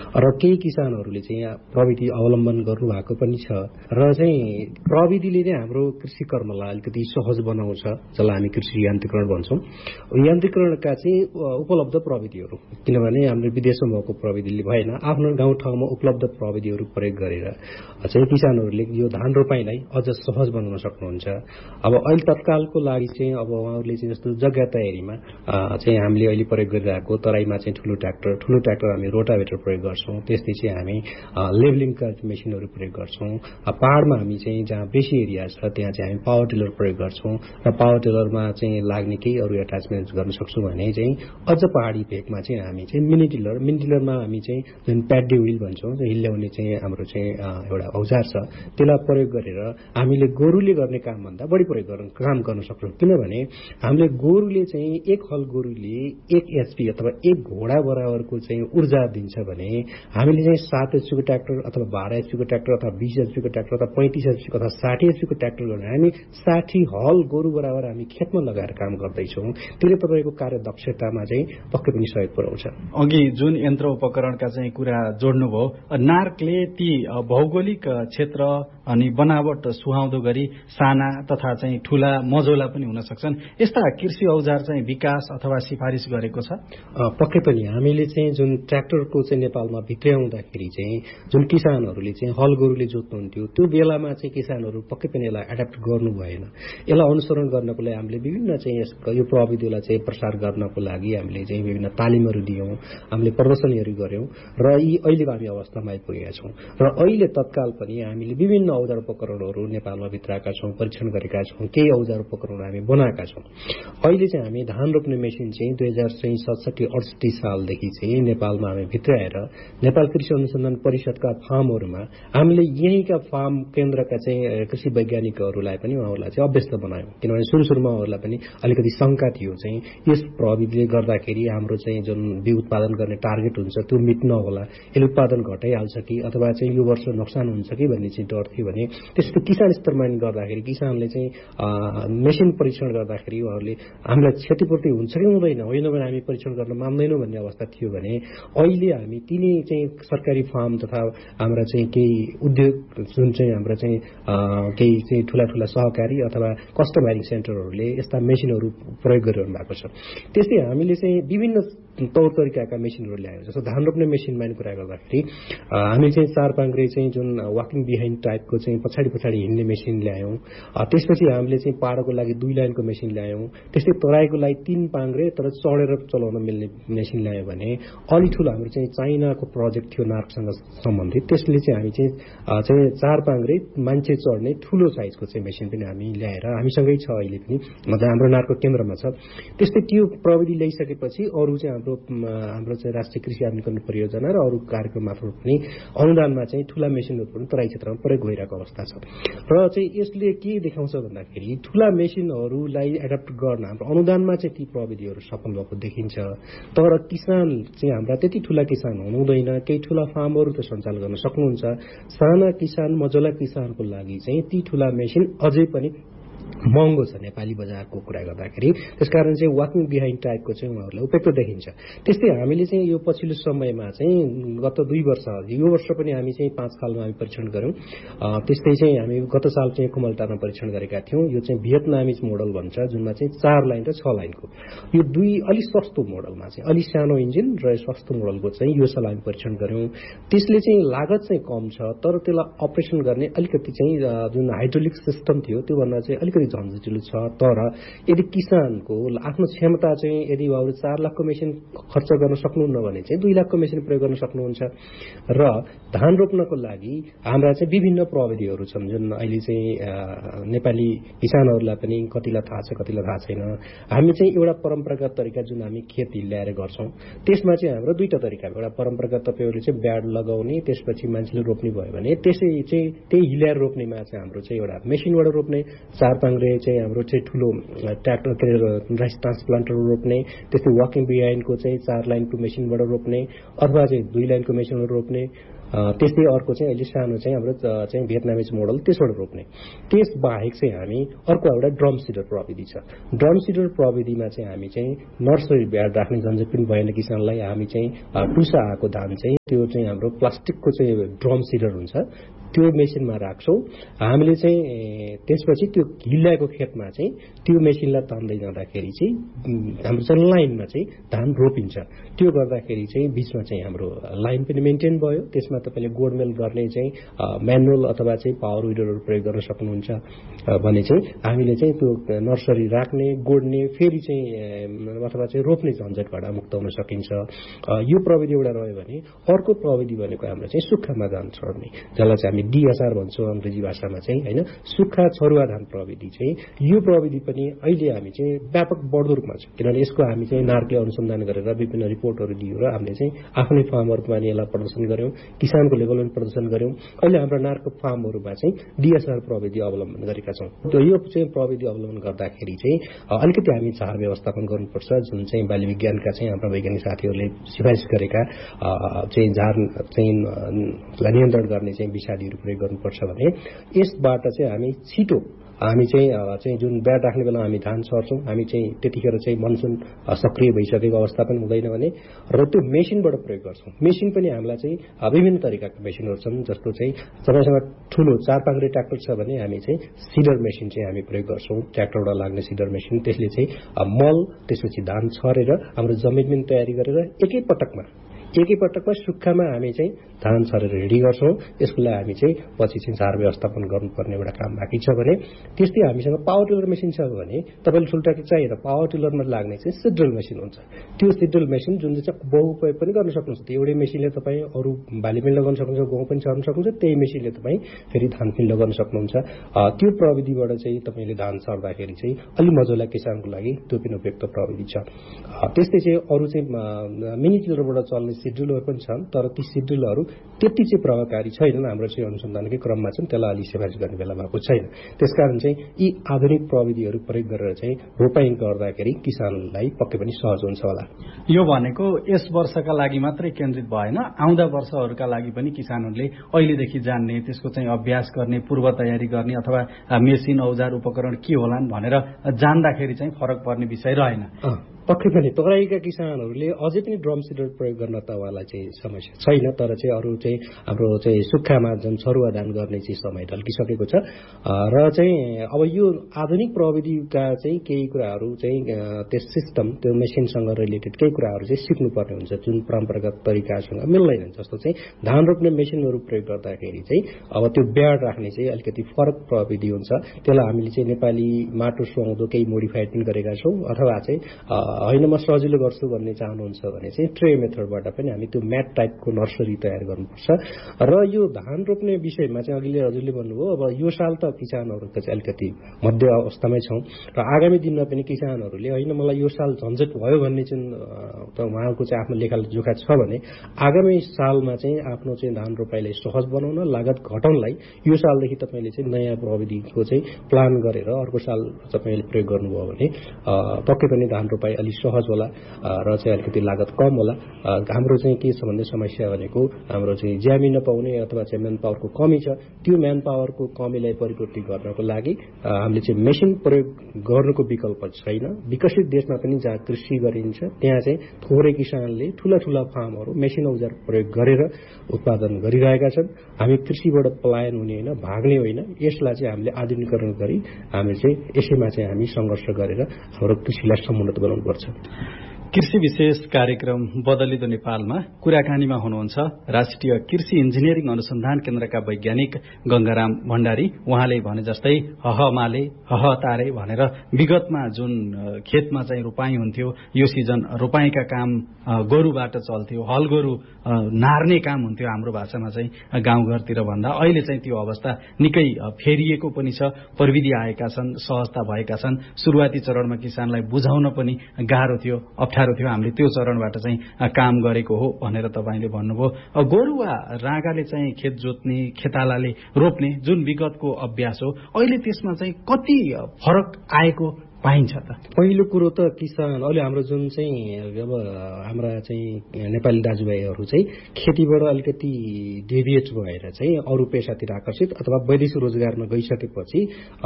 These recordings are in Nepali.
र केही किसानहरूले चाहिँ प्रविधि अवलम्बन गर्नुभएको पनि छ र चाहिँ प्रविधिले चाहिँ हाम्रो कृषि कर्मलाई अलिकति सहज बनाउँछ, जसलाई हामी कृषि यान्त्रिकरण भन्छौँ। यान्त्रिकरणका चाहिँ उपलब्ध प्रविधिहरू, किनभने हाम्रो विदेशमा भएको प्रविधिले भएन, आफ्नो गाउँठाउँमा उपलब्ध प्रविधिहरू प्रयोग गरेर चाहिँ किसानहरूले यो धान रोपाइँलाई अझ सहज बनाउन सक्नुहुन्छ। अब अहिले तत्कालको लागि चाहिँ अब उहाँहरूले चाहिँ जस्तो जग्गा तयारीमा चाहिँ हामीले अहिले प्रयोग गरिरहेको तराईमा चाहिँ ठुलो ट्र्याक्टर हामी रोटाभेटर प्रयोग गर्छौँ। त्यस्तै चाहिँ हामी लेभलिङका मेसिनहरू प्रयोग गर्छौँ। पहाडमा हामी चाहिँ जहाँ बेसी एरिया छ त्यहाँ चाहिँ हामी पावर टिलर प्रयोग गर्छौँ र पावर टिलरमा चाहिँ लाग्ने केही अरू एट्याचमेन्ट गर्न सक्छौँ भने चाहिँ अझ पहाडी भेगमा चाहिँ हामी चाहिँ मिनी टिलरमा हामी चाहिँ जुन प्याडी व्हिल भन्छौँ, हिल्याउने चाहिँ हाम्रो चाहिँ एउटा औजार छ, त्यसलाई प्रयोग गरेर हामीले गोरुले गर्ने कामभन्दा बढी काम गर्न सक्छौँ। किनभने हामीले गोरुले चाहिँ एक हल गोरुले 1 एचपी अथवा 1 घोडा बराबरको चाहिँ ऊर्जा दिन्छ भने हामीले चाहिँ 7 एचपीको ट्र्याक्टर अथवा 12 एचपीको ट्र्याक्टर अथवा 20 एचपीको ट्र्याक्टर अथवा 35 एचपीको अथवा 60 एचपीको ट्र्याक्टर गर्ने हामी 60 हल गोरु बराबर हामी खेतमा लगाएर काम गर्दैछौँ। त्यसले तपाईँको कार्यदक्षतामा चाहिँ पक्कै पनि सहयोग पुर्याउँछ। अघि जुन यन्त्र उपकरणका चाहिँ कुरा जोड्नुभयो, नार्कले ती भौगोलिक क्षेत्र अनि बनावट सुहाउँदो गरी साना तथा चाहिँ ठूला मझौला पनि हुन सक्छन्। यस्ता कृषि औजार चाहिँ विकास अथवा सिफारिस गरेको छ? पक्कै पनि हामीले चाहिँ जुन ट्र्याक्टरको चाहिँ नेपालमा भित्र्याउँदाखेरि चाहिँ जुन किसानहरूले चाहिँ हल गोरुले जोत्नुहुन्थ्यो त्यो बेलामा चाहिँ किसानहरू पक्कै पनि यसलाई एडाप्ट गर्नु भएन। यसलाई अनुसरण गर्नको लागि हामीले विभिन्न चाहिँ यो प्रविधिलाई चाहिँ प्रसार गर्नको लागि हामीले चाहिँ विभिन्न तालिमहरू दियौँ, हामीले प्रदर्शनीहरू गर्यौँ र यी अहिलेको हामी अवस्थामा आइपुगेका छौँ। र अहिले तत्काल पनि हामीले विभिन्न औजार उपकरणहरू नेपालमा भित्राएका छौँ, परीक्षण गरेका छौँ, केही औजार उपकरणहरू हामी बनाएका छौँ। अहिले चाहिँ हामी धान रोप्ने मेसिन चाहिँ 2067-68 सालदेखि चाहिँ नेपालमा हामी भित्राएर नेपाल कृषि अनुसन्धान परिषदका फार्महरूमा हामीले यहीँका फार्म केन्द्रका चाहिँ कृषि वैज्ञानिकहरूलाई पनि उहाँहरूलाई चाहिँ अभ्यस्त बनायौँ। किनभने सुरुमा उहाँहरूलाई पनि अलिकति शंका थियो चाहिँ यस प्रविधिले गर्दाखेरि हाम्रो चाहिँ जुन बिउ उत्पादन गर्ने टार्गेट हुन्छ त्यो मिट नहोला, यसले उत्पादन घटाइहाल्छ कि अथवा चाहिँ यो वर्ष नोक्सान हुन्छ कि भन्ने चाहिँ डर थियो। भने त्यस्तो किसान स्तरमा गर्दाखेरि किसानले चाहिँ मेसिन परीक्षण गर्दाखेरि उहाँहरूले हामीलाई क्षतिपूर्ति हुन्छ कि हुँदैन, होइन भने हामी परीक्षण गर्न मान्दैनौँ भन्ने अवस्था थियो। भने अहिले हामी तिनै चाहिँ सरकारी फार्म तथा हाम्रा चाहिँ केही उद्योग जुन चाहिँ हाम्रा चाहिँ केही चाहिँ ठूला सहकारी अथवा कस्टमाइजिङ सेन्टरहरूले यस्ता मेसिनहरू प्रयोग गरिरहनु भएको छ। त्यस्तै हामीले चाहिँ विभिन्न तौर तरिकाका मेसिनहरू ल्यायौँ। जस्तो धान रोप्ने मेसिनमा कुरा गर्दाखेरि हामी चाहिँ 4 पाङ्ग्रे चाहिँ जुन वाकिङ बिहाइन्ड टाइपको चाहिँ पछाडि हिँड्ने मेसिन ल्यायौँ। त्यसपछि हामीले चाहिँ पाडोको लागि 2 लाइनको मेसिन ल्यायौँ। त्यस्तै तराईको लागि 3 पाङ्ग्रे तर चढेर चलाउन मिल्ने मेसिन ल्यायौँ। भने अलि ठुलो हाम्रो चाहिँ चाइनाको प्रोजेक्ट थियो नार्कसँग सम्बन्धित, त्यसले चाहिँ हामी चाहिँ 4 पाङ्ग्रे मान्छे चढ्ने ठुलो साइजको चाहिँ मेसिन पनि हामी ल्याएर हामीसँगै छ अहिले पनि, हाम्रो नार्कको केन्द्रमा छ। त्यस्तै त्यो प्रविधि ल्याइसकेपछि अरू चाहिँ हाम्रो चाहिँ राष्ट्रिय कृषि आधुनिकीकरण परियोजना र अरू कार्यक्रम मार्फत पनि अनुदानमा चाहिँ ठूला मेसिनहरू पनि तराई क्षेत्रमा प्रयोग भइरहेको अवस्था छ। र चाहिँ यसले के देखाउँछ भन्दाखेरि ठूला मेसिनहरूलाई एडाप्ट गर्न हाम्रो अनुदानमा चाहिँ ती प्रविधिहरू सफल भएको देखिन्छ। तर किसान चाहिँ हाम्रा त्यति ठूला किसान हुनुहुँदैन, केही ठूला फार्महरू त सञ्चालन गर्न सक्नुहुन्छ। साना किसान मझौला किसानको लागि चाहिँ ती ठूला मेसिन अझै पनि महँगो छ नेपाली बजारको कुरा गर्दाखेरि। त्यसकारण चाहिँ वाकिङ बिहाइन्ड टाइपको चाहिँ उहाँहरूलाई उपयुक्त देखिन्छ। त्यस्तै हामीले चाहिँ यो पछिल्लो समयमा चाहिँ गत 2 वर्ष, यो वर्ष पनि हामी चाहिँ 5 खालमा हामी परीक्षण गर्यौँ। त्यस्तै चाहिँ हामी गत साल चाहिँ कुमलटारमा परीक्षण गरेका थियौँ। यो चाहिँ भियतनामिज मोडल भन्छ, जुनमा चाहिँ 4 लाइन र 6 लाइनको यो 2 अलि सस्तो मोडलमा चाहिँ अलि सानो इन्जिन र सस्तो मोडलको चाहिँ यो साल हामी परीक्षण गर्यौँ। त्यसले चाहिँ लागत चाहिँ कम छ, तर त्यसलाई अपरेसन गर्ने अलिकति चाहिँ जुन हाइड्रोलिक सिस्टम थियो त्योभन्दा चाहिँ अलिकति झन्झटिलो छ। तर यदि किसानको आफ्नो क्षमता चाहिँ यदि उहाँहरू 4 लाखको मेसिन खर्च गर्न सक्नुहुन्न भने चाहिँ 2 लाखको मेसिन प्रयोग गर्न सक्नुहुन्छ। र धान रोप्नको लागि हाम्रा चाहिँ विभिन्न प्रविधिहरू छन् जुन अहिले चाहिँ नेपाली किसानहरूलाई पनि कतिलाई थाहा छ कतिलाई थाहा छैन। हामी चाहिँ एउटा परम्परागत तरिका जुन हामी खेत हिल्याएर गर्छौँ त्यसमा चाहिँ हाम्रो 2टा तरिका, एउटा परम्परागत तपाईँहरूले चाहिँ ब्याड लगाउने त्यसपछि मान्छेले रोप्ने भयो भने त्यसै चाहिँ त्यही हिल्याएर रोप्नेमा चाहिँ हाम्रो चाहिँ एउटा मेसिनबाट रोप्ने, 4 पाङ्ग्रे चाहिँ हाम्रो चाहिँ ठुलो ट्र्याक्टर राइस ट्रान्सप्लान्टरहरू रोप्ने, त्यस्तै वाकिङ बिहाइन्डको चाहिँ 4 लाइनको मेसिनबाट रोप्ने अथवा चाहिँ 2 लाइनको मेसिनबाट रोप्ने त्यस्तै अर्को चाहिँ अहिले सानो चाहिँ हाम्रो चाहिँ भियतनामिज मोडल त्यसबाट रोप्ने। त्यस बाहेक चाहिँ हामी अर्को एउटा ड्रम सिडर प्रविधि छ। ड्रम सिडर प्रविधिमा चाहिँ हामी चाहिँ नर्सरी ब्याड राख्ने झन्झट पनि भएन किसानलाई। हामी चाहिँ टुसा आएको धान चाहिँ त्यो चाहिँ हाम्रो प्लास्टिकको चाहिँ ड्रम सिडर हुन्छ, त्यो मेसिनमा राख्छौँ हामीले चाहिँ। त्यसपछि त्यो हिल्याएको खेतमा चाहिँ त्यो मेसिनलाई तान्दै जाँदाखेरि चाहिँ हाम्रो चाहिँ लाइनमा चाहिँ धान रोपिन्छ। त्यो गर्दाखेरि चाहिँ बिचमा चाहिँ हाम्रो लाइन पनि मेन्टेन भयो। त्यसमा तपाईँले गोडमेल गर्ने चाहिँ म्यानुअल अथवा चाहिँ पावर विडरहरू प्रयोग गर्न सक्नुहुन्छ भने चाहिँ हामीले चाहिँ त्यो नर्सरी राख्ने, गोड्ने, फेरि चाहिँ अथवा चाहिँ रोप्ने झन्झटबाट मुक्त हुन सकिन्छ। यो प्रविधि एउटा रह्यो भने अर्को प्रविधि भनेको हाम्रो चाहिँ सुक्खामा धान छर्ने, जसलाई चाहिँ हामी DSR भन्छौँ अङ्ग्रेजी भाषामा चाहिँ होइन, सुक्खा छरुवा धान प्रविधि चाहिँ। यो प्रविधि पनि अहिले हामी चाहिँ व्यापक बढ्दो रूपमा छ, किनभने यसको हामी चाहिँ नार्कले अनुसन्धान गरेर विभिन्न रिपोर्टहरू दियो र हामीले चाहिँ आफ्नै फार्महरूमा यसलाई प्रदर्शन गऱ्यौँ, किसानको लेभलमा प्रदर्शन गऱ्यौँ। अहिले हाम्रो नार्को फार्महरूमा चाहिँ DSR प्रविधि अवलम्बन गरेका छौँ। यो चाहिँ प्रविधि अवलम्बन गर्दाखेरि चाहिँ अलिकति हामी झार व्यवस्थापन गर्नुपर्छ, जुन चाहिँ बाली विज्ञानका चाहिँ हाम्रो वैज्ञानिक साथीहरूले सिफारिस गरेका चाहिँ झार चाहिँ नियन्त्रण गर्ने चाहिँ विषादीहरू प्रयोग गर्नुपर्छ भने यसबाट चाहिँ हामी छिटो हामी चाहिँ जुन ब्याड राख्ने बेला हामी धान छर्छौँ, हामी चाहिँ त्यतिखेर चाहिँ मनसुन सक्रिय भइसकेको अवस्था पनि हुँदैन भने र त्यो मेसिनबाट प्रयोग गर्छौँ। मेसिन पनि हामीलाई चाहिँ विभिन्न तरिकाका मेसिनहरू छन्, जस्तो चाहिँ तपाईँसँग ठुलो 4 पाङ्ग्रे ट्र्याक्टर छ भने हामी चाहिँ सिडर मेसिन चाहिँ हामी प्रयोग गर्छौँ, ट्र्याक्टरबाट लाग्ने सिडर मेसिन। त्यसले चाहिँ मल त्यसपछि धान छरेर हाम्रो जमिन पनि तयारी गरेर एकैपटकमा सुक्खामा हामी चाहिँ धान छरेर रेडी गर्छौँ। यसको लागि हामी चाहिँ पछि चाहिँ झार व्यवस्थापन गर्नुपर्ने एउटा काम बाँकी छ भने त्यस्तै हामीसँग पावर टिलर मेसिन छ भने तपाईँले ठुलो ट्र्याक्टर चाहिएर पावर टिलरमा लाग्ने चाहिँ सिड्रल मेसिन हुन्छ। त्यो सिड्रल मेसिन जुन चाहिँ बहुपयोग पनि गर्न सक्नुहुन्छ। त्यो एउटै मेसिनले तपाईँ अरू बाली पनि लगाउन सक्नुहुन्छ, गहुँ पनि छर्न सक्नुहुन्छ, त्यही मेसिनले तपाईँ फेरि धान पनि लगाउन सक्नुहुन्छ। त्यो प्रविधिबाट चाहिँ तपाईँले धान छर्दाखेरि चाहिँ अलि मजालाई किसानको लागि त्यो पनि उपयुक्त प्रविधि छ। त्यस्तै चाहिँ अरू चाहिँ मिनी टिलरबाट चल्ने सिड्रिलहरू पनि छन्, तर ती सिड्रिलहरू त्यति चाहिँ प्रभावकारी छैनन्। हाम्रो चाहिँ अनुसन्धानकै क्रममा चाहिँ त्यसलाई अलि सिफारिस गर्ने बेला भएको छैन। त्यसकारण चाहिँ यी आधुनिक प्रविधिहरू प्रयोग गरेर चाहिँ रोपाइँ गर्दाखेरि किसानलाई पक्कै पनि सहज हुन्छ होला। यो भनेको यस वर्षका लागि मात्रै केन्द्रित भएन, आउँदा वर्षहरूका लागि पनि किसानहरूले अहिलेदेखि जान्ने, त्यसको चाहिँ अभ्यास गर्ने, पूर्व तयारी गर्ने अथवा मेसिन औजार उपकरण के होलान् भनेर जान्दाखेरि चाहिँ फरक पर्ने विषय रहेन। पक्कै पनि तराईका किसानहरूले अझै पनि ड्रम सिडर प्रयोग गर्न त उहाँलाई चाहिँ समस्या छैन, तर चाहिँ अरू चाहिँ हाम्रो चाहिँ सुक्खामा जुन छरुवा धान गर्ने चाहिँ समय ढल्किसकेको छ। र चाहिँ अब यो आधुनिक प्रविधिका चाहिँ केही कुराहरू चाहिँ त्यस सिस्टम त्यो मेसिनसँग रिलेटेड केही कुराहरू चाहिँ सिक्नुपर्ने हुन्छ, जुन परम्परागत तरिकासँग मिल्दैन। जस्तो चाहिँ धान रोप्ने मेसिनहरू प्रयोग गर्दाखेरि चाहिँ अब त्यो ब्याड राख्ने चाहिँ अलिकति फरक प्रविधि हुन्छ। त्यसलाई हामीले चाहिँ नेपाली माटो सुहाउँदो केही मोडिफाइड पनि गरेका छौँ, अथवा चाहिँ होइन म सजिलो गर्छु भन्ने चाहनुहुन्छ भने चाहिँ ट्रे मेथडबाट पनि हामी त्यो म्याट टाइपको नर्सरी तयार गर्नुपर्छ। र यो धान रोप्ने विषयमा चाहिँ अघिले हजुरले भन्नुभयो, अब यो साल त किसानहरूको चाहिँ अलिकति मध्य अवस्थामै छौँ र आगामी दिनमा पनि किसानहरूले होइन मलाई यो साल झन्झट भयो भन्ने चाहिँ उहाँको चाहिँ आफ्नो लेखाजोखा छ भने आगामी सालमा चाहिँ आफ्नो चाहिँ धान रोपाइलाई सहज बनाउन, लागत घटाउनलाई यो सालदेखि तपाईँले चाहिँ नयाँ प्रविधिको चाहिँ प्लान गरेर अर्को साल तपाईँले प्रयोग गर्नुभयो भने पक्कै पनि धान रोपाइ अलिक सहज होला र चाहिँ अलिकति लागत कम होला। हाम्रो चाहिँ के छ भन्ने समस्या भनेको हाम्रो चाहिँ ज्यामी नपाउने अथवा चाहिँ म्यान पावरको कमी छ। त्यो म्यान पावरको कमीलाई परिपूर्ति गर्नको लागि हामीले चाहिँ मेसिन प्रयोग गर्नुको विकल्प छैन। विकसित देशमा पनि जहाँ कृषि गरिन्छ त्यहाँ चाहिँ थोरै किसानले ठुला फार्महरू मेसिन औजार प्रयोग गरेर उत्पादन गरिरहेका छन्। हामी कृषिबाट पलायन हुने होइन, भाग्ने होइन। यसलाई चाहिँ हामीले आधुनिकीकरण गरी हामी चाहिँ यसैमा चाहिँ हामी सङ्घर्ष गरेर हाम्रो कृषिलाई समुन्नत बनाउनु पर्छ। कृषि विशेष कार्यक्रम बदलिदो नेपालमा कुराकानीमा हुनुहुन्छ राष्ट्रिय कृषि इन्जिनियरिङ अनुसन्धान केन्द्रका वैज्ञानिक गंगाराम भण्डारी। उहाँले भने जस्तै हह माले हह तारे भनेर विगतमा जुन खेतमा चाहिँ रोपाइँ हुन्थ्यो, यो सिजन रोपाइँका काम गोरुबाट चल्थ्यो, हल गोरु नार्ने काम हुन्थ्यो हाम्रो भाषामा चाहिँ गाउँघरतिर भन्दा। अहिले चाहिँ त्यो अवस्था निकै फेरिएको पनि छ, प्रविधि आएका छन्, सहजता भएका छन्। सुरुवाती चरणमा किसानलाई बुझाउन पनि गाह्रो थियो, अप्ठ्यारो थियो। हामीले त्यो चरणबाट चाहिँ काम गरेको हो भनेर तपाईँले भन्नुभयो। गोरु वा राँगाले चाहिँ खेत जोत्ने, खेतालाले रोप्ने जुन विगतको अभ्यास हो, अहिले त्यसमा चाहिँ कति फरक आएको पाइन्छ त? पहिलो कुरो त किसान अहिले हाम्रो जुन चाहिँ अब हाम्रा चाहिँ नेपाली दाजुभाइहरू चाहिँ खेतीबाट अलिकति डेभिएट भएर चाहिँ अरू पेसातिर आकर्षित अथवा वैदेशिक रोजगारमा गइसकेपछि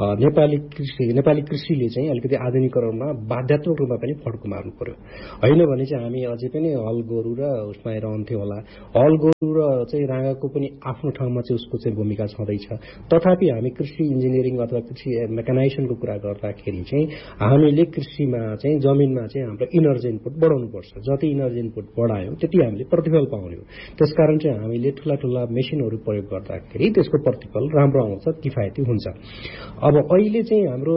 नेपाली कृषिले चाहिँ अलिकति आधुनिकीकरणमा बाध्यात्मक रूपमा पनि फड्को मार्नु पर्यो। होइन भने चाहिँ हामी अझै पनि हल गोरु र उसमा रहन्थ्यो होला। हल गोरु र चाहिँ राँगाको पनि आफ्नो ठाउँमा चाहिँ उसको चाहिँ भूमिका छँदैछ। तथापि हामी कृषि इन्जिनियरिङ अथवा कृषि मेकानाइजेसनको कुरा गर्दाखेरि चाहिँ हामीले कृषिमा चाहिँ जमिनमा चाहिँ हाम्रो इनर्जी इनपुट बढाउनुपर्छ। जति इनर्जी इनपुट बढायौँ त्यति हामीले प्रतिफल पाउने हो। त्यसकारण चाहिँ हामीले ठुला ठुला मेसिनहरू प्रयोग गर्दाखेरि त्यसको प्रतिफल राम्रो आउँछ, किफायती हुन्छ। अब अहिले चाहिँ हाम्रो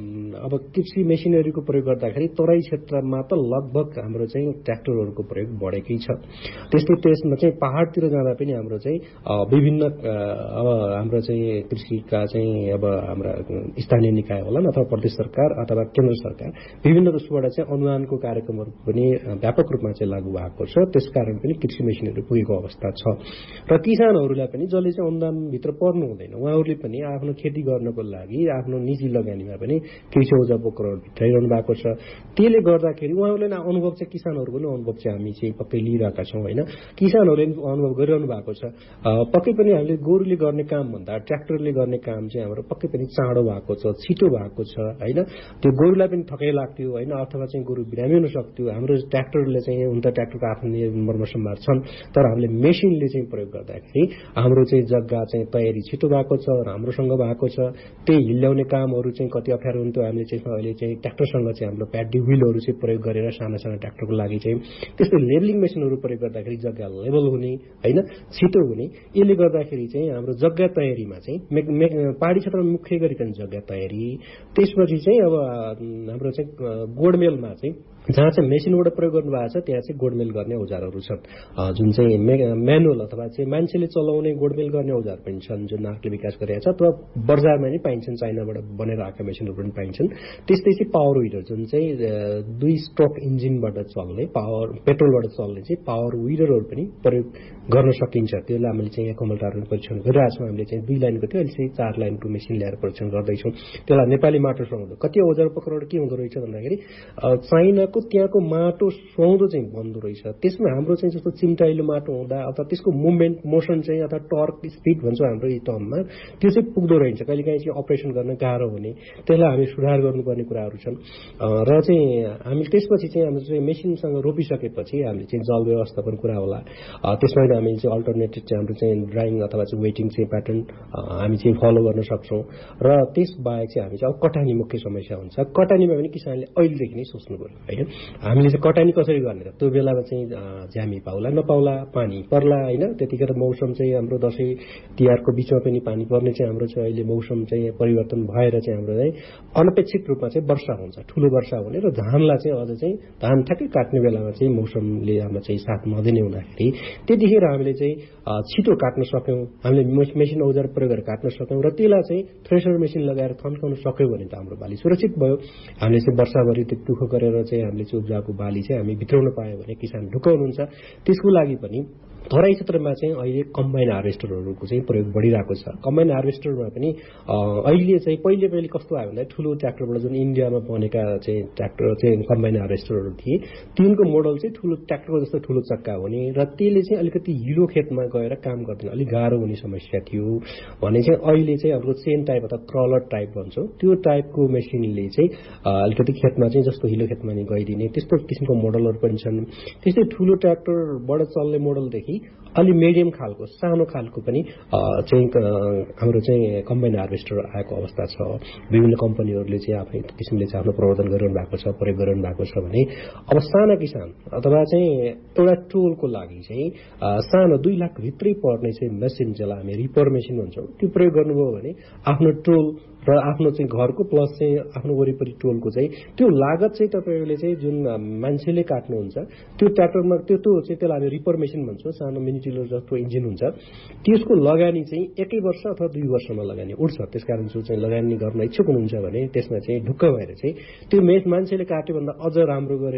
अब कृषि मेसिनरीको प्रयोग गर्दाखेरि तराई क्षेत्रमा त लगभग हाम्रो चाहिँ ट्र्याक्टरहरूको प्रयोग बढेकै छ। त्यस्तै त्यसमा चाहिँ पहाडतिर जाँदा पनि हाम्रो चाहिँ विभिन्न अब हाम्रो चाहिँ कृषिका चाहिँ अब हाम्रा स्थानीय निकाय होला अथवा प्रदेश सरकार अथवा केन्द्र सरकार विभिन्न उसबाट चाहिँ अनुदानको कार्यक्रमहरू पनि व्यापक रूपमा चाहिँ लागू भएको छ। त्यसकारण पनि कृषि मेसिनहरू पुगेको अवस्था छ र किसानहरूलाई पनि जसले चाहिँ अनुदानभित्र पर्नु हुँदैन उहाँहरूले पनि आफ्नो खेती गर्नको लागि आफ्नो निजी लगानीमा पनि कृषि औजार उपकरण भित्राइरहनु भएको छ। त्यसले गर्दाखेरि उहाँहरूले अनुभव चाहिँ किसानहरूको पनि अनुभव चाहिँ हामी चाहिँ पक्कै लिइरहेका छौँ। होइन, किसानहरूले अनुभव गरिरहनु भएको छ। पक्कै पनि हामीले गोरुले गर्ने काम भन्दा ट्र्याक्टरले गर्ने काम चाहिँ हाम्रो पक्कै पनि चाँडो भएको छ, छिटो भएको छ। होइन, त्यो गोरुलाई पनि थकाइ लाग्थ्यो होइन, अथवा चाहिँ गोरु बिरामी हुन सक्थ्यो। हाम्रो ट्र्याक्टरले चाहिँ हुन त ट्र्याक्टरको आफ्नो मर्मसम्भार छन्, तर हामीले मेसिनले चाहिँ प्रयोग गर्दाखेरि हाम्रो चाहिँ जग्गा चाहिँ तयारी छिटो भएको छ, राम्रोसँग भएको छ। त्यही हिल्याउने कामहरू चाहिँ कति अप्ठ्यारो हुन्थ्यो, हामीले चाहिँ अहिले चाहिँ ट्र्याक्टरसँग चाहिँ हाम्रो प्याडी व्हीलहरू चाहिँ प्रयोग गरेर साना साना ट्र्याक्टरको लागि चाहिँ त्यस्तै लेबलिङ मेसिनहरू प्रयोग गर्दाखेरि जग्गा लेबल हुने होइन, छिटो हुने। यसले गर्दाखेरि चाहिँ हाम्रो जग्गा तयारीमा चाहिँ पहाडी क्षेत्रमा मुख्य गरिकन जग्गा तयारी, त्यसपछि चाहिँ अब हाम्रो चाहिँ गोडमेलमा चाहिँ जहाँ चाहिँ मेसिनबाट प्रयोग गर्नुभएको छ त्यहाँ चाहिँ गोडमेल गर्ने औजारहरू छन्, जुन चाहिँ म्यानुअल अथवा चाहिँ मान्छेले चलाउने गोडमेल गर्ने औजार पनि छन् जुन नार्कले विकास गरिरहेको छ, अथवा बजारमा नै पाइन्छन्, चाइनाबाट बनेर आएका मेसिनहरू पनि पाइन्छन्। त्यस्तै चाहिँ पावर विडर जुन चाहिँ 2 स्ट्रोक इन्जिनबाट चल्ने पेट्रोलबाट चल्ने चाहिँ पावर विडरहरू पनि प्रयोग गर्न सकिन्छ। त्यसलाई हामीले चाहिँ यहाँ कमलटारमा परीक्षण गरिरहेको छौँ। हामीले चाहिँ 2 लाइनको थियो, अहिले चाहिँ 4 लाइनको मेसिन ल्याएर परीक्षण गर्दैछौँ। त्यसलाई नेपाली माटो सुहाउँदो कति औजार उपकरण के हुँदो रहेछ भन्दाखेरि चाइनाको त्यहाँको माटो सुहाउँदो चाहिँ बन्दो रहेछ। त्यसमा हाम्रो चाहिँ जस्तो चिम्टाइलो माटो हुँदा अथवा त्यसको मुभमेन्ट मोसन चाहिँ अथवा टर्क स्पिड भन्छौँ हाम्रो यो टर्ममा, त्यो चाहिँ पुग्दो रहेछ। कहिलेकाहीँ चाहिँ अपरेसन गर्न गाह्रो हुने, त्यसलाई हामी सुधार गर्नुपर्ने कुराहरू छन्। र चाहिँ हामीले त्यसपछि चाहिँ हाम्रो चाहिँ मेसिनसँग रोपिसकेपछि हामीले चाहिँ जल व्यवस्थापन कुरा होला। त्यसमा हामीले चाहिँ अल्टरनेटिभ चाहिँ हाम्रो चाहिँ ड्राइङ अथवा चाहिँ वेटिङ चाहिँ प्याटर्न हामी चाहिँ फलो गर्न सक्छौँ। र त्यस बाहेक चाहिँ हामी चाहिँ अब कटानी मुख्य समस्या हुन्छ। कटानीमा पनि किसानले अहिलेदेखि नै सोच्नु पर्यो। होइन, हामीले चाहिँ कटानी कसरी गर्ने त? त्यो बेलामा चाहिँ झ्यामी पाउला नपाउला, पानी पर्ला होइन, त्यतिखेर मौसम चाहिँ हाम्रो दसैँ तिहारको बिचमा पनि पानी पर्ने चाहिँ हाम्रो चाहिँ अहिले मौसम चाहिँ परिवर्तन भएर चाहिँ हाम्रो चाहिँ अनपेक्षित रूपमा चाहिँ वर्षा हुन्छ, ठुलो वर्षा हुने र धानलाई चाहिँ अझ चाहिँ धान ठ्याक्कै काट्ने बेलामा चाहिँ मौसमले हाम्रो चाहिँ साथ नदिने हुँदाखेरि त्यतिखेर हामीले चाहिँ छिटो काट्न सक्यौँ, हामीले मेसिन औजार प्रयोग गरेर काट्न सक्यौँ र त्यसलाई चाहिँ थ्रेसर मेसिन लगाएर थन्काउन सक्यौँ भने त हाम्रो बाली सुरक्षित भयो। हामीले चाहिँ वर्षाभरि त्यो दुःख गरेर चाहिँ हामीले चाहिँ उब्जाएको बाली चाहिँ हामी भित्राउन पायो भने किसान ढुक्क हुनुहुन्छ। त्यसको लागि पनि तराई क्षेत्रमा चाहिँ अहिले कम्बाइन हार्भेस्टरहरूको चाहिँ प्रयोग बढिरहेको छ। कम्बाइन हार्भेस्टरमा पनि अहिले चाहिँ पहिले कस्तो आयो भन्दा ठुलो ट्र्याक्टरबाट जुन इन्डियामा बनेका चाहिँ ट्र्याक्टर चाहिँ कम्बाइन हार्भेस्टरहरू थिए, तिनको मोडल चाहिँ ठुलो ट्र्याक्टरको जस्तो ठुलो चक्का हुने र त्यसले चाहिँ अलिकति हिलो खेतमा गएर काम गर्दैन, अलिक गाह्रो हुने समस्या थियो भने चाहिँ अहिले चाहिँ हाम्रो चेन टाइप अथवा क्रलर टाइप भन्छौँ त्यो टाइपको मेसिनले चाहिँ अलिकति खेतमा चाहिँ जस्तो हिलो खेतमा नि गइदिने त्यस्तो किसिमको मोडलहरू पनि छन्। त्यस्तै ठुलो ट्र्याक्टरबाट चल्ने मोडलदेखि अलि मिडियम खालको सानो खालको पनि चाहिँ हाम्रो चाहिँ कम्बाइन हार्भेस्टर आएको अवस्था छ। विभिन्न कम्पनीहरूले चाहिँ आफ्नै किसिमले चाहिँ आफ्नो प्रवर्धन गरिरहनु भएको छ, प्रयोग गरिरहनु भएको छ भने अब साना किसान अथवा चाहिँ एउटा टोलको लागि चाहिँ सानो 2 लाख भित्रै पर्ने चाहिँ मेसिन जसलाई हामी रिपर मेसिन भन्छौँ त्यो प्रयोग गर्नुभयो भने आफ्नो टोल र आफ्नो चाहिँ घरको प्लस चाहिँ आफ्नो वरिपरि टोलको चाहिँ त्यो लागत चाहिँ तपाईँहरूले चाहिँ जुन मान्छेले काट्नुहुन्छ त्यो ट्र्याक्टरमा त्यो चाहिँ त्यसलाई हामी रिपर मेसिन भन्छौँ, सानो मिनी टिलर जस्तो इन्जिन हुन्छ, त्यसको लगानी चाहिँ 1 वर्ष अथवा 2 वर्षमा लगानी उठ्छ। त्यसकारण जो चाहिँ लगानी गर्न इच्छुक हुनुहुन्छ भने त्यसमा चाहिँ ढुक्क भएर चाहिँ त्यो मान्छेले काट्यो भन्दा अझ राम्रो गरेर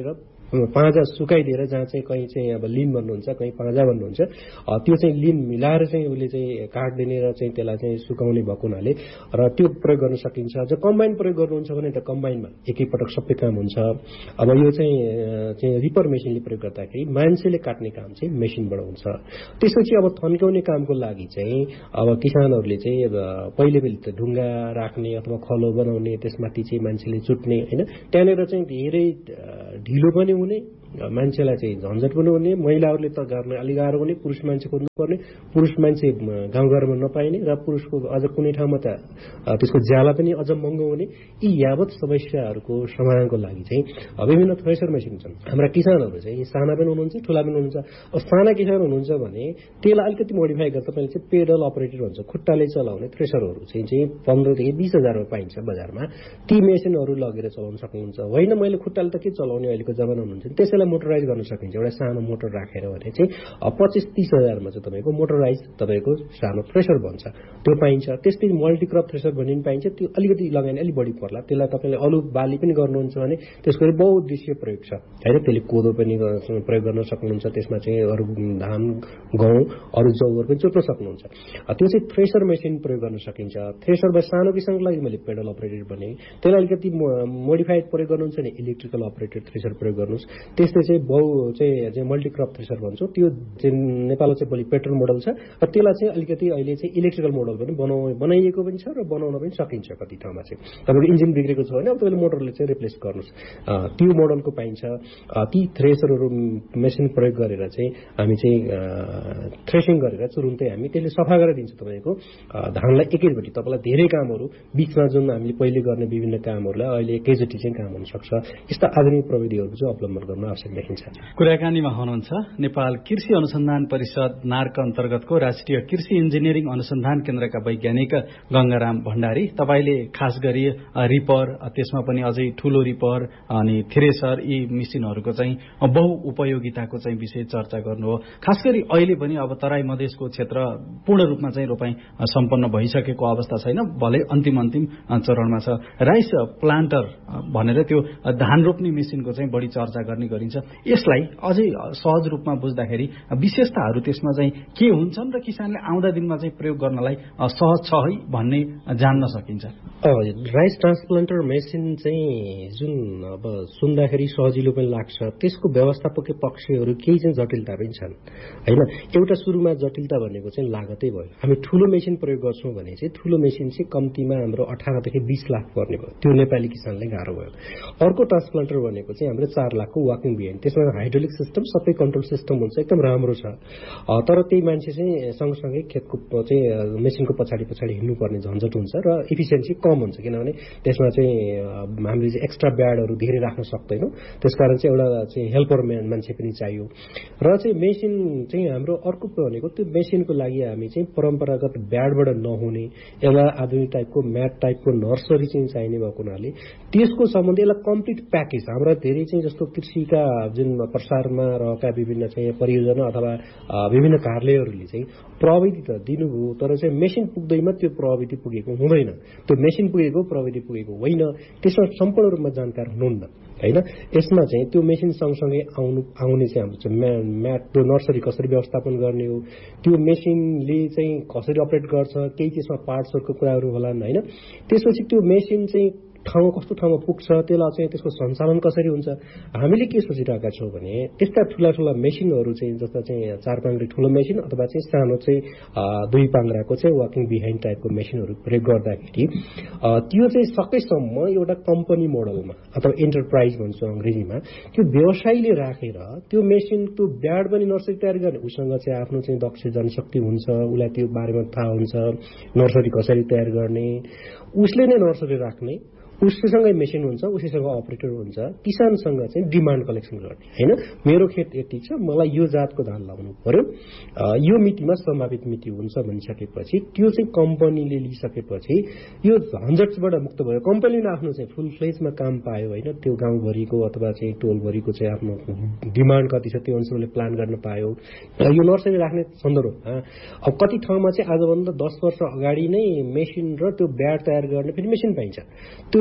पाँजा सुकाइदिएर जहाँ चाहिँ कहीँ चाहिँ अब लिन भन्नुहुन्छ, कहीँ पाँजा भन्नुहुन्छ, त्यो चाहिँ लिन मिलाएर चाहिँ उसले चाहिँ काट्दिने र चाहिँ त्यसलाई चाहिँ सुकाउने भएको हुनाले र त्यो प्रयोग गर्न सकिन्छ। जो कम्बाइन प्रयोग गर्नुहुन्छ भने त कम्बाइनमा एकैपटक सबै काम हुन्छ। अब यो चाहिँ रिपर मेसिनले प्रयोग गर्दाखेरि मान्छेले काट्ने काम चाहिँ मेसिनबाट हुन्छ। त्यसपछि अब थन्काउने कामको लागि चाहिँ अब किसानहरूले चाहिँ पहिले त ढुङ्गा राख्ने अथवा खलो बनाउने, त्यसमाथि चाहिँ मान्छेले चुट्ने होइन, त्यहाँनिर चाहिँ धेरै ढिलो पनि हुने, मान्छेलाई चाहिँ झन्झट पनि हुने, महिलाहरूले त गर्न अलिक गाह्रो हुने, पुरुष मान्छे खोज्नुपर्ने, पुरुष मान्छे गाउँघरमा नपाइने र पुरुषको अझ कुनै ठाउँमा त त्यसको ज्याला पनि अझ महँगो हुने। यी यावत समस्याहरूको समाधानको लागि चाहिँ विभिन्न थ्रेसर मेसिन छन्। हाम्रा किसानहरू चाहिँ साना पनि हुनुहुन्छ, ठुला पनि हुनुहुन्छ। अब साना किसान हुनुहुन्छ भने त्यसलाई अलिकति मोडिफाई गरेर तपाईँले चाहिँ पेडल अपरेटेड भन्छ, खुट्टाले चलाउने थ्रेसरहरू चाहिँ 15,000 देखि 20,000 पाइन्छ बजारमा। ती मेसिनहरू लगेर चलाउन सक्नुहुन्छ। होइन मैले खुट्टाले त के चलाउने अहिलेको जमाना हुनुहुन्छ, त्यसैलाई मोटराइज गर्न सकिन्छ। एउटा सानो मोटर राखेर भने चाहिँ 25-30,000 चाहिँ तपाईँको मोटराइज तपाईँको सानो थ्रेसर भन्छ, त्यो पाइन्छ। त्यसपछि मल्टिक्रप थ्रेसर भन्ने पनि पाइन्छ। त्यो अलिकति लगायो भने अलिक बढी पर्ला। त्यसलाई तपाईँले अरू बाली पनि गर्नुहुन्छ भने त्यसको बहुउद्देश्य प्रयोग छ होइन। त्यसले कोदो पनि प्रयोग गर्न सक्नुहुन्छ, त्यसमा चाहिँ अरू धान, गहुँ, अरू जौहरू पनि जोत्न सक्नुहुन्छ। त्यो चाहिँ थ्रेसर मेसिन प्रयोग गर्न सकिन्छ। थ्रेसरमा सानो किसानको लागि मैले पेडल अपरेटेड भने, त्यसलाई अलिकति मोडिफाइड प्रयोग गर्नुहुन्छ भने इलेक्ट्रिकल अपरेटेड थ्रेसर प्रयोग गर्नुहोस्। त्यस्तै चाहिँ चाहिँ मल्टिक्रप थ्रेसर भन्छौँ, त्यो चाहिँ नेपालमा चाहिँ भोलि पेट्रोल मोडल छ र त्यसलाई चाहिँ अलिकति अहिले चाहिँ इलेक्ट्रिकल मोडल पनि बनाइएको पनि छ र बनाउन पनि सकिन्छ। कति ठाउँमा चाहिँ तपाईँको इन्जिन बिग्रेको छ भने अब तपाईँले मोटरले चाहिँ रिप्लेस गर्नुहोस्, त्यो मोडलको पाइन्छ। ती थ्रेसरहरू मेसिन प्रयोग गरेर चाहिँ हामी चाहिँ थ्रेसिङ गरेर तुरुन्तै हामी त्यसले सफा गरेर दिन्छ तपाईँको धानलाई एकैचोटि। तपाईँलाई धेरै कामहरू बिचमा जुन हामीले पहिले गर्ने विभिन्न कामहरूलाई अहिले एकैचोटि चाहिँ काम हुनसक्छ। यस्ता आधुनिक प्रविधिहरू चाहिँ अवलम्बन गर्न आवश्यक देखिन्छ। कुराकानीमा हुनुहुन्छ नेपाल कृषि अनुसन्धान परिषद नार्क अन्तर्गतको राष्ट्रिय कृषि इन्जिनियरिङ अनुसन्धान केन्द्रका वैज्ञानिक गंगाराम भण्डारी। तपाईँले खास गरी रिपर, त्यसमा पनि अझै ठूलो रिपर अनि थ्रेसर, यी मेसिनहरूको चाहिँ बहु उपयोगिताको चाहिँ विषय चर्चा गर्नुभयो। खास गरी अहिले पनि अब तराई मधेसको क्षेत्र पूर्ण रूपमा चाहिँ रोपाई सम्पन्न भइसकेको अवस्था छैन, भले अन्तिम चरणमा छ। राइस प्लान्टर भनेर त्यो धान रोप्ने मेसिनको चाहिँ बढी चर्चा गर्ने गरिन्छ। यसलाई अझै सहज रूपमा बुझ्दाखेरि विशेषताहरू त्यसमा चाहिँ के हुन्छन् र किसानले आउँदा दिनमा चाहिँ प्रयोग गर्नलाई सहज छ है भन्ने जान्न सकिन्छ। राइस ट्रान्सप्लान्टर मेसिन चाहिँ जुन अब सुन्दाखेरि सजिलो पनि लाग्छ, त्यसको व्यवस्थापकीय पक्षहरू केही चाहिँ जटिलता पनि छन् होइन। एउटा सुरुमा जटिलता भनेको चाहिँ लागतै भयो। हामी ठूलो मेसिन प्रयोग गर्छौँ भने चाहिँ ठूलो मेसिन चाहिँ कम्तीमा हाम्रो 18 देखि 20 लाख पर्ने भयो, त्यो नेपाली किसानलाई गाह्रो भयो। अर्को ट्रान्सप्लान्टर भनेको चाहिँ हाम्रो 4 लाखको वाकिङ बिहाइन्ड, त्यसमा हाइड्रोलिक सिस्टम सबै कन्ट्रोल सिस्टम हुन्छ, एकदम राम्रो छ। तर त्यही मान्छे चाहिँ सँगसँगै खेतको चाहिँ मेसिनको पछाडि हिँड्नुपर्ने झन्झट हुन्छ र इफिसियन्सी कम हुन्छ, किनभने त्यसमा चाहिँ हामीले चाहिँ एक्स्ट्रा ब्याडहरू धेरै राख्न सक्दैनौँ। त्यसकारण चाहिँ एउटा चाहिँ हेल्पर मान्छे पनि चाहियो। र चाहिँ मेसिन चाहिँ हाम्रो अर्को भनेको त्यो मेसिनको लागि हामी चाहिँ परम्परागत ब्याडबाट नहुने एउटा आधुनिक टाइपको म्याट टाइपको नर्सरी चाहिँ चाहिने भएको हुनाले त्यसको सम्बन्धी यसलाई कम्प्लिट प्याकेज हाम्रा धेरै चाहिँ जस्तो कृषिका जुन प्रसारमा रहेका विभिन्न चाहिँ परियोजना अथवा विभिन्न कार्यालयहरूले चाहिँ प्रविधि त दिनुभयो, तर चाहिँ मेसिन पुग्दैमा त्यो प्रविधि पुगेको हुँदैन, त्यो मेसिन पुगेको प्रविधि पुगेको होइन, त्यसमा सम्पूर्ण रूपमा जानकार हुनुहुन्न होइन। यसमा चाहिँ त्यो मेसिन सँगसँगै आउने चाहिँ हाम्रो चाहिँ म्याट त्यो नर्सरी कसरी व्यवस्थापन गर्ने हो, त्यो मेसिनले चाहिँ कसरी अपरेट गर्छ, केही त्यसमा पार्ट्सहरूको कुराहरू होलान् होइन। त्यसपछि त्यो मेसिन चाहिँ ठाउँ कस्तो ठाउँमा पुग्छ, त्यसलाई चाहिँ त्यसको सञ्चालन कसरी हुन्छ। हामीले के सोचिरहेका छौँ भने त्यस्ता ठुला मेसिनहरू चाहिँ जस्ता चाहिँ 4 पाङ्ग्रे ठुलो मेसिन अथवा चाहिँ सानो चाहिँ 2 पाङ्ग्राको चाहिँ वाकिङ बिहाइन्ड टाइपको मेसिनहरू प्रयोग गर्दाखेरि त्यो चाहिँ सकेसम्म एउटा कम्पनी मोडलमा अथवा एन्टरप्राइज भन्छौँ अङ्ग्रेजीमा, त्यो व्यवसायीले राखेर त्यो मेसिन त्यो ब्याड पनि नर्सरी तयार गर्ने, उसँग चाहिँ आफ्नो चाहिँ दक्ष जनशक्ति हुन्छ, उसलाई त्यो बारेमा थाहा हुन्छ नर्सरी कसरी तयार गर्ने, उसले नै नर्सरी राख्ने, उसैसँगै मेसिन हुन्छ, उसैसँग अपरेटर हुन्छ, किसानसँग चाहिँ डिमान्ड कलेक्सन गर्ने होइन। मेरो खेत यति छ, मलाई यो जातको धान लाउनु पर्यो, यो मितिमा समापित मिति हुन्छ भनिसकेपछि त्यो चाहिँ कम्पनीले लिइसकेपछि यो झन्झटबाट मुक्त भयो। कम्पनीले आफ्नो चाहिँ फुल फ्लेजमा काम पायो होइन, त्यो गाउँभरिको अथवा चाहिँ टोलभरिको चाहिँ आफ्नो डिमान्ड कति छ त्यो अनुसारले प्लान गर्न पायो। यो नर्सरी राख्ने सन्दर्भमा अब कति ठाउँमा चाहिँ आजभन्दा 10 वर्ष अगाडि नै मेसिन र त्यो ब्याड तयार गर्ने फेरि मेसिन पाइन्छ, त्यो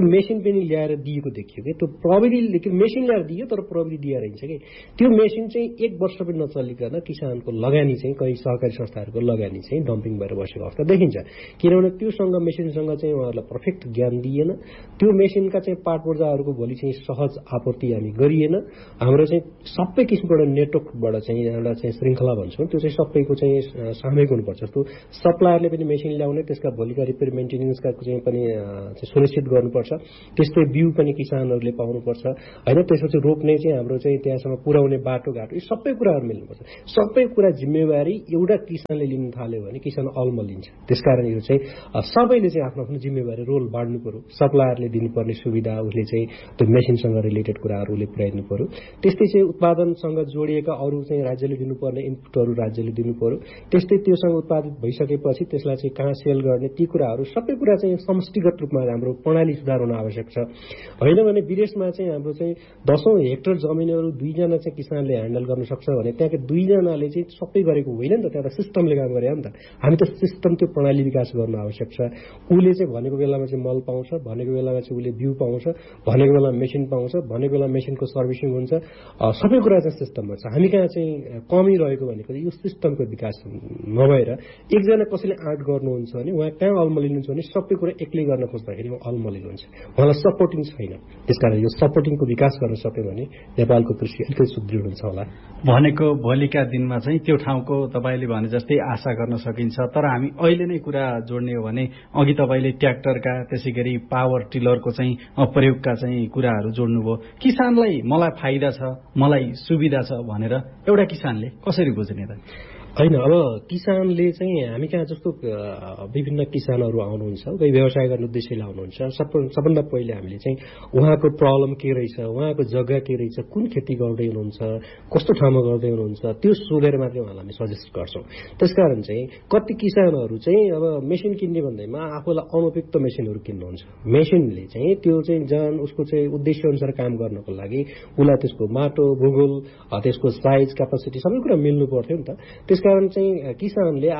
मेसिन पनि ल्याएर दिएको देखियो कि त्यो प्रविधि मेसिन ल्याएर दियो तर प्रविधि दिएर हिँड्छ कि त्यो मेसिन चाहिँ 1 वर्ष पनि नचलिकन किसानको लगानी चाहिँ कहीँ सहकारी संस्थाहरूको लगानी चाहिँ डम्पिङ भएर बसेको अवस्था देखिन्छ किनभने त्योसँग मेसिनसँग चाहिँ उहाँहरूलाई पर्फेक्ट ज्ञान दिएन त्यो मेसिनका चाहिँ पार्ट पूर्जाहरूको भोलि चाहिँ सहज आपूर्ति हामी गरिएन हाम्रो चाहिँ सबै किसिमबाट नेटवर्कबाट चाहिँ एउटा चाहिँ श्रृङ्खला भन्छौँ त्यो चाहिँ सबैको चाहिँ सामूहिक हुनुपर्छ जस्तो सप्लायरले पनि मेसिन ल्याउने त्यसका भोलिका रिपेयर मेन्टेनेन्सका चाहिँ पनि सुनिश्चित गर्नुपर्छ त्यस्तै बिउ पनि किसानहरूले पाउनुपर्छ होइन त्यसपछि रोप्ने चाहिँ हाम्रो चाहिँ त्यहाँसम्म पुर्याउने बाटोघाटो यी सबै कुराहरू मिल्नुपर्छ सबै कुरा जिम्मेवारी एउटा किसानले लिन थाल्यो भने किसान अल्मलिन्छ त्यसकारण यो चाहिँ सबैले चाहिँ आफ्नो आफ्नो जिम्मेवारी रोल बाँड्नु पर्यो सप्लायरले दिनुपर्ने सुविधा उसले चाहिँ त्यो मेसिनसँग रिलेटेड कुराहरू उसले पुर्याइदिनु पर्यो त्यस्तै चाहिँ उत्पादनसँग जोडिएका अरू चाहिँ राज्यले दिनुपर्ने इनपुटहरू राज्यले दिनु पर्यो त्यस्तै त्योसँग उत्पादित भइसकेपछि त्यसलाई चाहिँ कहाँ सेल गर्ने ती कुराहरू सबै कुरा चाहिँ समष्टिगत रूपमा हाम्रो प्रणाली सुधार हुन आवश्यक छ होइन भने विदेशमा चाहिँ हाम्रो चाहिँ 10औं हेक्टर जमिनहरू 2 जना चाहिँ किसानले ह्यान्डल गर्न सक्छ भने त्यहाँका 2 जनाले चाहिँ सबै गरेको होइन नि त त्यहाँ त सिस्टमले काम गरे नि त हामी त सिस्टम त्यो प्रणाली विकास गर्न आवश्यक छ उसले चाहिँ भनेको बेलामा चाहिँ मल पाउँछ भनेको बेलामा चाहिँ उसले बिउ पाउँछ भनेको बेलामा मेसिन पाउँछ भनेको बेलामा मेसिनको सर्भिसिङ हुन्छ सबै कुरा चाहिँ सिस्टममा छ हामी कहाँ चाहिँ कमी रहेको भनेको यो सिस्टमको विकास नभएर एकजना कसैले आँट गर्नुहुन्छ भने उहाँ कहाँ अल्मलिनुहुन्छ भने सबै कुरा एक्लै गर्न खोज्दाखेरि उहाँ अल्मलिनुहुन्छ उहाँलाई सपोर्टिङ छैन त्यसकारण यो सपोर्टिङको विकास गर्न सक्यो भने नेपालको कृषि अलिकति सुदृढ हुन्छ होला भनेको भोलिका दिनमा चाहिँ त्यो ठाउँको तपाईँले भने जस्तै आशा गर्न सकिन्छ तर हामी अहिले नै कुरा जोड्ने हो भने अघि तपाईँले ट्र्याक्टरका त्यसै गरी पावर टिलरको चाहिँ प्रयोगका चाहिँ कुराहरू जोड्नुभयो किसानलाई मलाई फाइदा छ मलाई सुविधा छ भनेर एउटा किसानले कसरी बुझ्ने त होइन अब किसानले चाहिँ हामी कहाँ जस्तो विभिन्न किसानहरू आउनुहुन्छ कोही व्यवसाय गर्ने उद्देश्यले आउनुहुन्छ सबभन्दा पहिले हामीले चाहिँ उहाँको प्रब्लम के रहेछ उहाँको जग्गा के रहेछ कुन खेती गर्दै हुनुहुन्छ कस्तो ठाउँमा गर्दै हुनुहुन्छ त्यो सोधेर मात्रै उहाँलाई हामी सजेस्ट गर्छौँ त्यसकारण चाहिँ कति किसानहरू चाहिँ अब मेसिन किन्ने भन्दैमा आफूलाई अनुपयुक्त मेसिनहरू किन्नुहुन्छ मेसिनले चाहिँ त्यो चाहिँ जन उसको चाहिँ उद्देश्य अनुसार काम गर्नको लागि उसलाई त्यसको माटो भूगोल त्यसको साइज क्यापासिटी सबै कुरा मिल्नु पर्थ्यो नि त त्यसकारण चाहिँ किसानले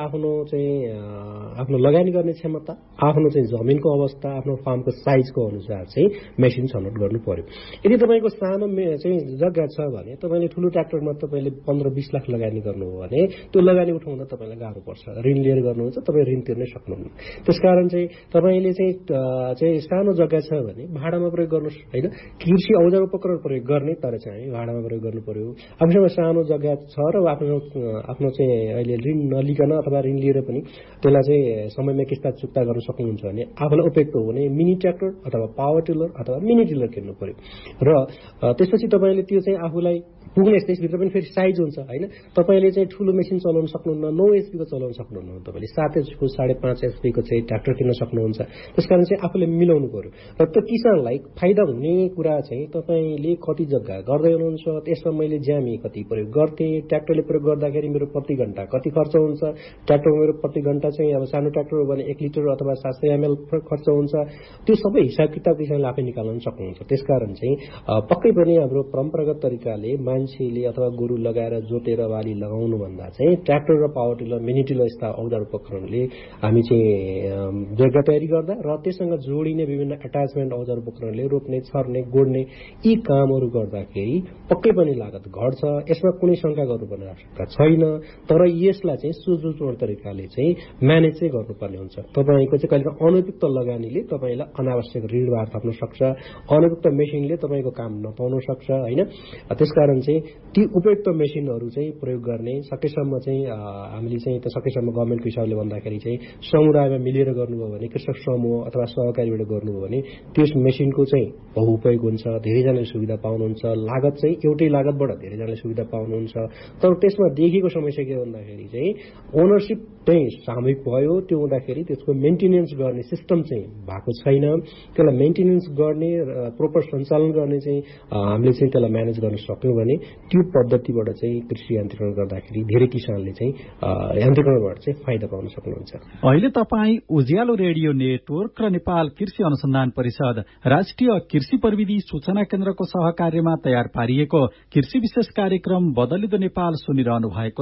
आफ्नो लगानी गर्ने क्षमता आफ्नो चाहिँ जमिनको अवस्था आफ्नो फार्मको साइजको अनुसार चाहिँ मेसिन छनौट गर्नु पर्यो यदि तपाईँको सानो चाहिँ जग्गा छ भने तपाईँले ठुलो ट्र्याक्टरमा तपाईँले 15-20 लाख लगानी गर्नु हो भने त्यो लगानी उठाउँदा तपाईँलाई गाह्रो पर्छ ऋण लिएर गर्नुहुन्छ तपाईँ ऋण तिर्नै सक्नुहुन्न त्यसकारण चाहिँ तपाईँले चाहिँ सानो जग्गा छ भने भाडामा प्रयोग गर्नुहोस् होइन कृषि औजार उपकरण प्रयोग गर्ने तर चाहिँ हामी भाडामा प्रयोग गर्नु पर्यो आफूसँग सानो जग्गा छ र आफ्नो चाहिँ अहिले ऋण नलिकन अथवा ऋण लिएर पनि त्यसलाई चाहिँ समयमा किस्ता चुक्ता गर्न सक्नुहुन्छ भने आफूलाई उपयुक्त हुने मिनी ट्र्याक्टर अथवा पावर टिलर अथवा मिनी टिलर किन्नु पर्यो र त्यसपछि तपाईँले त्यो चाहिँ आफूलाई पुग्ने त्यसभित्र पनि फेरि साइज हुन्छ होइन तपाईँले चाहिँ ठुलो मेसिन चलाउन सक्नुहुन्न 9 एचपीको चलाउन सक्नुहुन्न तपाईँले 7 एचपीको 5.5 एचपीको चाहिँ ट्र्याक्टर किन्न सक्नुहुन्छ त्यसकारण चाहिँ आफूले मिलाउनु पर्यो र त्यो किसानलाई फाइदा हुने कुरा चाहिँ तपाईँले कति जग्गा गर्दै हुनुहुन्छ त्यसमा मैले ज्यामी कति प्रयोग गर्थेँ ट्र्याक्टरले प्रयोग गर्दाखेरि मेरो प्रति घण्टा कति खर्च हुन्छ ट्र्याक्टरमा मेरो प्रति घण्टा चाहिँ अब सानो ट्र्याक्टर हो भने 1 लिटर अथवा 700 ml खर्च हुन्छ त्यो सबै हिसाब किताब किसानले आफै निकाल्न सक्नुहुन्छ त्यसकारण चाहिँ पक्कै पनि हाम्रो परम्परागत तरिकाले मान्छेले अथवा गोरु लगाएर जोतेर बाली लगाउनु भन्दा चाहिँ ट्र्याक्टर र पावर टिलर मिनी टिलर यस्ता औजार उपकरणले हामी चाहिँ जग्गा तयारी गर्दा र त्यससँग जोडिने विभिन्न एट्याचमेन्ट औजार उपकरणले रोप्ने छर्ने गोड्ने यी कामहरू गर्दाखेरि पक्कै पनि लागत घट्छ यसमा कुनै शंका गर्नुपर्ने आवश्यकता छैन तर यसलाई चाहिँ सुदृढ तरिकाले चाहिँ म्यानेज चाहिँ गर्नुपर्ने हुन्छ तपाईँको चाहिँ कहिले अनुपयुक्त लगानीले तपाईँलाई अनावश्यक ऋणभार थप्न सक्छ अनुपयुक्त मेसिनले तपाईँको काम नपाउन सक्छ होइन त्यसकारण चाहिँ ती उपयुक्त मेसिनहरू चाहिँ प्रयोग गर्ने सकेसम्म चाहिँ हामीले चाहिँ सकेसम्म गभर्मेन्टको हिसाबले भन्दाखेरि चाहिँ समुदायमा मिलेर गर्नुभयो भने कृषक समूह अथवा सहकारीबाट गर्नुभयो भने त्यस मेसिनको चाहिँ बहुउपयोग हुन्छ धेरैजनाले सुविधा पाउनुहुन्छ लागत चाहिँ एउटै लागतबाट धेरैजनाले सुविधा पाउनुहुन्छ तर त्यसमा देखेको समस्या के भन्दाखेरि चाहिँ ओनरसिप चाहिँ सामूहिक भयो त्यो हुँदाखेरि त्यसको मेन्टेनेन्स गर्ने सिस्टम चाहिँ भएको छैन त्यसलाई मेन्टेनेन्स गर्ने प्रोपर सञ्चालन गर्ने चाहिँ हामीले चाहिँ त्यसलाई म्यानेज गर्न सक्यौँ भने त्यो पद्धतिबाट चाहिँ कृषि यान्त्रिकरण गर्दाखेरि धेरै किसानले चाहिँ यान्त्रिकरणबाट चाहिँ फाइदा पाउन सक्नुहुन्छ अहिले तपाईँ उज्यालो रेडियो नेटवर्क र नेपाल कृषि अनुसन्धान परिषद राष्ट्रिय कृषि प्रविधि सूचना केन्द्रको सहकार्यमा तयार पारिएको कृषि विशेष कार्यक्रम बदलिदो नेपाल सुनिरहनु भएको छ।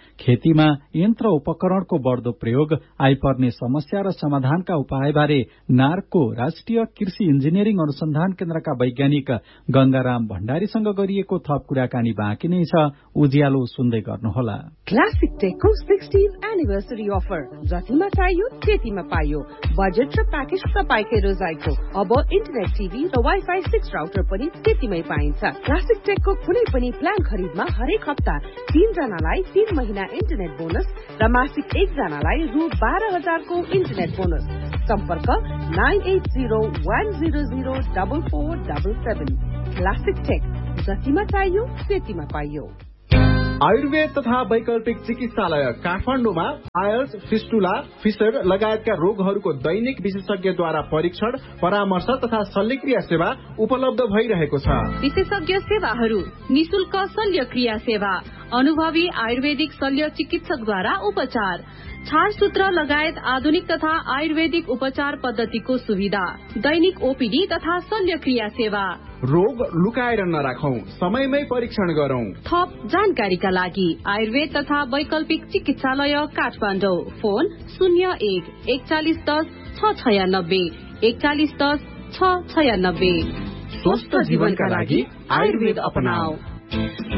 खेतीमा यन्त्र उपकरणको बढ्दो प्रयोग, आइपर्ने समस्या र समाधानका उपायबारे नार्कको राष्ट्रिय कृषि इन्जिनियरिङ अनुसन्धान केन्द्रका वैज्ञानिक गंगाराम भण्डारीसँग गरिएको थप कुराकानी बाँकी नै छ। उज्यालो सुन्दै गर्नुहोला। क्लासिक टेकको 60th एनिभर्सरी अफर, जतिमा चाहियो त्यतिमा पाइयो। बजेट र प्याकेज तपाईकै रोजाइको। अब इन्टरनेट टिभी र वाइफाई 6 राउटर पनि त्यतिमै पाइन्छ। क्लासिक टेकको कुनै पनि प्लान खरिदमा हरेक हप्ता 3 जनालाई 3 महिना इन्टरनेट बोनस र मासिक 1 जनालाई रु 12,000 को इन्टरनेट बोनस। सम्पर्क 9801004477। क्लासिक टेक, जतिमा चाहियो त्यतिमा पाइयो। आयुर्वेद तथा वैकल्पिक चिकित्सालय काठमाडौँमा आयर्स, फिस्टुला, फिसर लगायतका रोगहरूको दैनिक विशेषज्ञद्वारा परीक्षण, परामर्श तथा शल्यक्रिया सेवा उपलब्ध भइरहेको छ। विशेषज्ञ सेवाहरू: निशुल्क शल्यक्रिया सेवा, अनुभवी आयुर्वेदिक शल्य चिकित्सकद्वारा उपचार, छारसूत्र लगायत आधुनिक तथा आयुर्वेदिक उपचार पद्धतिको सुविधा, दैनिक ओपीडी तथा शल्यक्रिया सेवा। रोग लुकाएर नराखौं, समयमै परीक्षण गरौं। थप जानकारीका लागि आयुर्वेद तथा वैकल्पिक चिकित्सालय काठमाडौँ। फोन 01 4110 696 4110 696। स्वस्थ जीवनका लागि आयुर्वेद अपनाऊ।